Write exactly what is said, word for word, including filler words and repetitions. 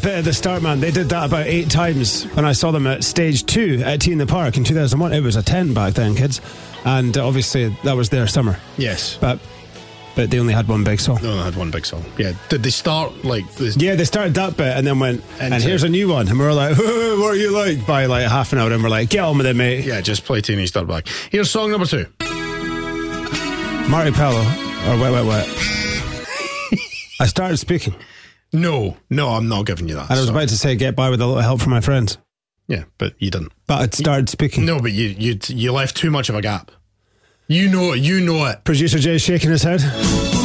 bit at the start, man. They did that about eight times when I saw them at stage two at T in the Park in two thousand one. It was a tent back then, kids. And uh, obviously that was their summer. Yes. But but they only had one big song. No, they had one big song. Yeah. Did they start like this? Yeah, they started that bit and then went, Into- and here's a new one. And we were like, what are you like? By like half an hour, and we're like, get on with it, mate. Yeah, just play Teenage Dirtbag. Here's song number two. Marty Pello, or Wet Wet Wet. I started speaking. No, no, I'm not giving you that. And I was Sorry. about to say, get by with a little help from my friends. Yeah, but you didn't. But I'd started speaking. No, but you you you left too much of a gap. You know it. You know it. Producer Jay's shaking his head.